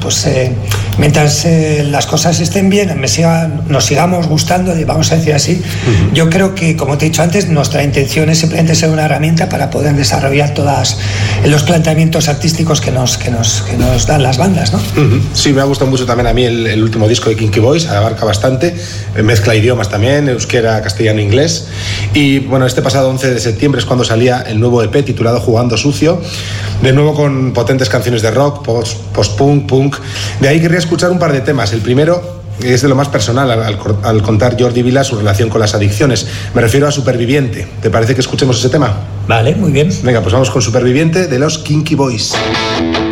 pues mientras las cosas estén bien, nos sigamos gustando, vamos a decir así. Yo creo que, como te he dicho antes, nuestra intención es simplemente ser una herramienta para poder desarrollar todos los planteamientos artísticos que nos dan las bandas, ¿no? Sí, me ha gustado mucho también a mí el último disco de Kinky Boys, abarca bastante, mezcla idiomas también, euskera, castellano, inglés. Y bueno, este pasado 11 de septiembre es cuando salía el nuevo EP titulado Jugando Sucio, de nuevo con potentes canciones de rock, post-punk, punk. De ahí querría escuchar un par de temas. El primero es de lo más personal al contar Jordi Vila su relación con las adicciones. Me refiero a Superviviente. ¿Te parece que escuchemos ese tema? Vale, muy bien. Venga, pues vamos con Superviviente de los Kinky Boys.